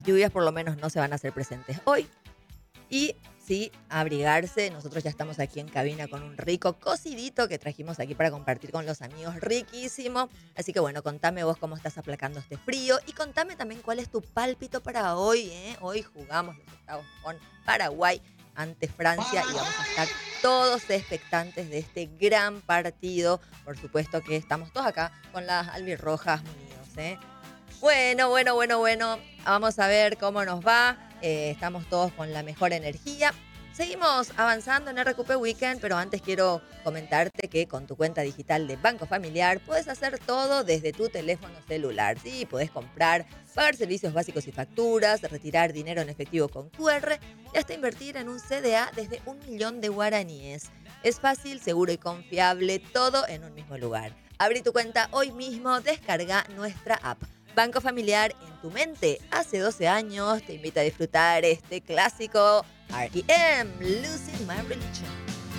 lluvias por lo menos no se van a hacer presentes hoy. Y sí, abrigarse. Nosotros ya estamos aquí en cabina con un rico cocidito que trajimos aquí para compartir con los amigos. Riquísimo. Así que bueno, contame vos cómo estás aplacando este frío. Y contame también cuál es tu pálpito para hoy, ¿eh? Hoy jugamos los octavos con Paraguay ante Francia y vamos a estar todos expectantes de este gran partido. Por supuesto que estamos todos acá con las albirrojas unidos, ¿eh? Bueno. Vamos a ver cómo nos va. Estamos todos con la mejor energía. Seguimos avanzando en RQP Weekend, pero antes quiero comentarte que con tu cuenta digital de Banco Familiar puedes hacer todo desde tu teléfono celular. Sí, puedes comprar, pagar servicios básicos y facturas, retirar dinero en efectivo con QR y hasta invertir en un CDA desde 1.000.000 de guaraníes. Es fácil, seguro y confiable, todo en un mismo lugar. Abrí tu cuenta hoy mismo, descarga nuestra app. Banco Familiar en tu mente. Hace 12 años te invita a disfrutar este clásico R.E.M. Losing My Religion.